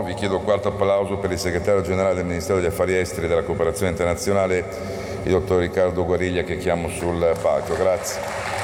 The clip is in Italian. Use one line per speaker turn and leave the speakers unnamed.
Vi chiedo un quarto applauso per il segretario generale del Ministero degli Affari Esteri e della Cooperazione Internazionale, il dottor Riccardo Guariglia, che chiamo sul palco. Grazie.